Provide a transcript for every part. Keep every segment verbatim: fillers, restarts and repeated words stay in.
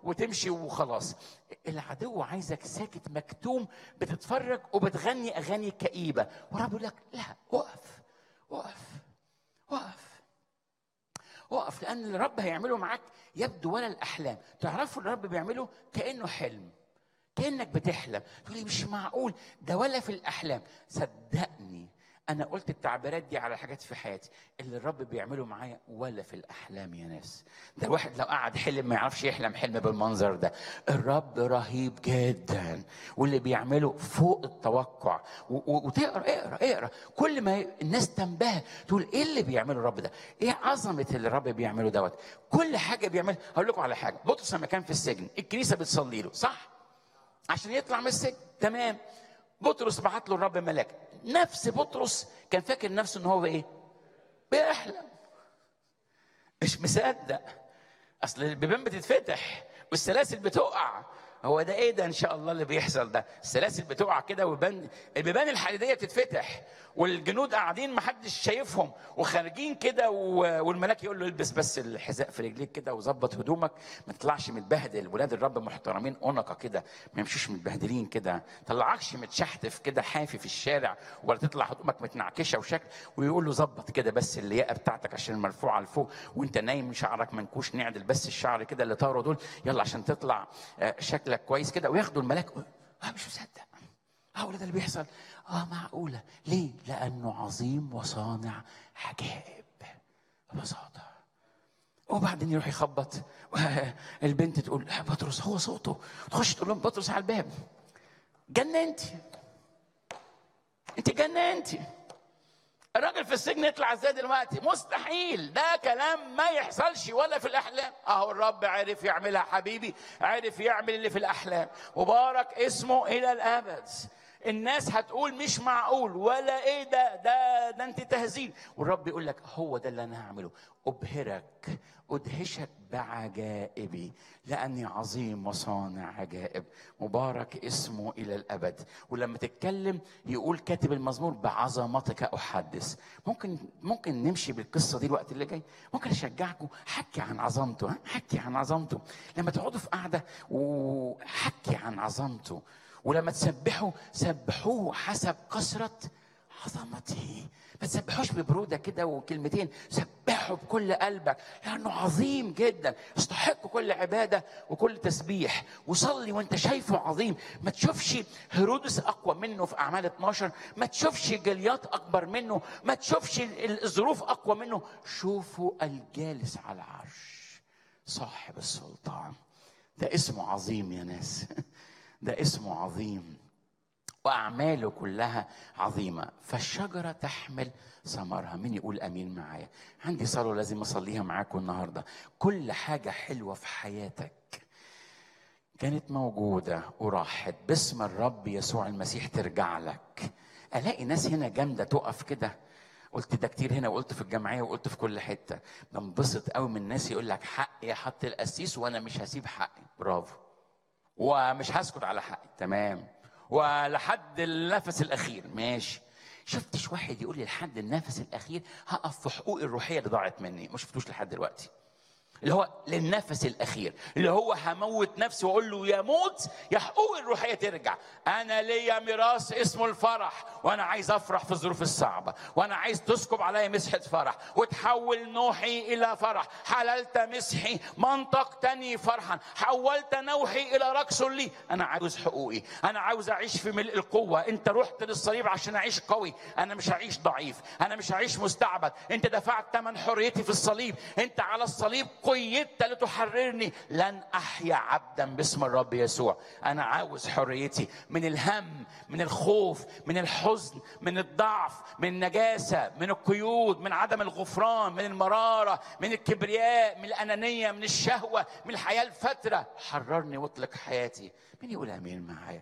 وتمشي وخلاص. العدو عايزك ساكت مكتوم بتتفرج وبتغني اغاني كئيبه، ورب يقول لك لا، وقف وقف وقف وقف، لان اللي الرب هيعمله معاك يبدو ولا الاحلام. تعرفوا اللي الرب بيعمله كانه حلم، كانك بتحلم. تقولي مش معقول ده ولا في الاحلام. صدقني انا قلت التعبيرات دي على حاجات في حياتي، اللي الرب بيعمله معايا ولا في الاحلام يا ناس. ده الواحد لو قعد حلم ما يعرفش يحلم حلم بالمنظر ده. الرب رهيب جدا، واللي بيعمله فوق التوقع. وتقرا اقرا اقرا كل ما الناس تنبهر تقول ايه اللي بيعمله الرب ده، ايه عظمه اللي الرب بيعمله دوت. كل حاجه بيعمل. هقول لكم على حاجه، بطرس لما كان في السجن الكنيسه بتصلي له صح عشان يطلع من السجن، تمام. بطرس بعت له الرب ملاك، نفس بطرس كان فاكر نفسه ان هو ايه؟ بيحلم، مش مصدق. اصل البيبان بتتفتح والسلاسل بتقع. هو ده ايه ده ان شاء الله اللي بيحصل ده؟ السلاسل بتقع كده وبيبان، البيبان الحديديه بتتفتح والجنود قاعدين ما حدش شايفهم وخارجين كده، والملاك يقول له البس بس الحذاء في رجليك كده وظبط هدومك ما تطلعش متبهدل. ولاد الرب محترمين انقه كده ما يمشوش متبهدلين كده، طلعكش متشحتف كده حافي في الشارع، ولا تطلع هدومك متنعكشه وشكل. ويقول له ظبط كده بس اللياقه بتاعتك عشان المرفوعه لفوق، وانت نايم شعرك منكوش نعدل بس الشعر كده اللي طاره دول، يلا عشان تطلع شكلك كويس كده. وياخدوا الملاك اه مش مصدق، هو ده اللي بيحصل. اه معقوله؟ ليه؟ لانه عظيم وصانع عجائب ببساطه. وبعدين يروح يخبط، البنت تقول بطرس هو صوته، تخش تقول لهم بطرس على الباب. جننتي انت جننتي، الراجل في السجن يطلع ازاي دلوقتي؟ مستحيل، ده كلام ما يحصلش ولا في الاحلام. اهو الرب عرف يعملها حبيبي، عرف يعمل اللي في الاحلام، وبارك اسمه الى الابد. الناس هتقول مش معقول ولا ايه ده ده ده انت تهزيل، والرب يقول لك هو ده اللي انا هعمله، ابهرك ادهشك بعجائبي لاني عظيم وصانع عجائب، مبارك اسمه الى الابد. ولما تتكلم يقول كاتب المزمور بعظمتك احدث. ممكن ممكن نمشي بالقصه دي الوقت اللي جاي، ممكن اشجعكم حكي عن عظمته، ها حكي عن عظمته لما تقعدوا في قعده وحكي عن عظمته. ولما تسبحوا سبحوه حسب كثرة عظمته، ما تسبحوش ببرودة كده وكلمتين، سبحوا بكل قلبك لأنه عظيم جدا، يستحق كل عبادة وكل تسبيح. وصلي وانت شايفه عظيم، ما تشوفش هيرودس أقوى منه في أعمال اتناشر، ما تشوفش جليات أكبر منه، ما تشوفش الظروف أقوى منه. شوفوا الجالس على العرش صاحب السلطان، ده اسمه عظيم يا ناس. ده اسمه عظيم وأعماله كلها عظيمة. فالشجرة تحمل ثمرها. مين يقول أمين معايا؟ عندي صلاة لازم أصليها معاكم النهاردة. كل حاجة حلوة في حياتك كانت موجودة وراحت باسم الرب يسوع المسيح ترجع لك. ألاقي ناس هنا جامدة تقف كده، قلت ده كتير هنا وقلت في الجمعية وقلت في كل حتة، بنبسط قوي من الناس يقول لك حقي حط القسيس وأنا مش هسيب حقي. برافو، ومش هسكت على حقي، تمام، ولحد النفس الاخير ماشي. شفتش واحد يقول لي لحد النفس الاخير هقف في حقوقي الروحيه اللي ضاعت مني؟ ما شفتوش لحد دلوقتي. اللي هو للنفس الاخير، اللي هو هموت نفسي واقول له يا موت يا حقوق الروحيه ترجع. انا ليا ميراث اسمه الفرح، وانا عايز افرح في الظروف الصعبه، وانا عايز تسكب عليا مسحه فرح وتحول نوحي الى فرح. حللت مسحي منطقتني فرحا، حولت نوحي الى رقص لي. انا عاوز حقوقي، انا عاوز اعيش في ملء القوه. انت رحت للصليب عشان اعيش قوي، انا مش هعيش ضعيف، انا مش هعيش مستعبد. انت دفعت ثمن حريتي في الصليب، انت على الصليب قيدت لتحررني. لن احيا عبدا باسم الرب يسوع. انا عاوز حريتي من الهم، من الخوف، من الحزن، من الضعف، من النجاسه، من القيود، من عدم الغفران، من المراره، من الكبرياء، من الانانيه، من الشهوه، من الحياه الفتره. حررني واطلق حياتي. مين يقول امين معايا؟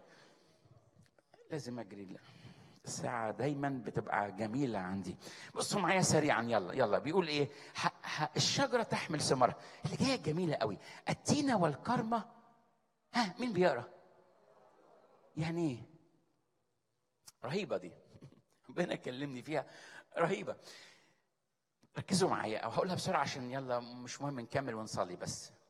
لازم اجري له. الساعة دايما بتبقى جميلة عندي. بصوا معايا سريعا، يلا يلا. بيقول ايه؟ الشجرة تحمل ثمرها. اللي جاية جميلة قوي. التينة والكرمة. ها مين بيقرا؟ يعني ايه؟ رهيبة دي. ربنا كلمني فيها، رهيبة. ركزوا معايا او هقولها بسرعة عشان يلا مش مهم نكمل ونصلي بس.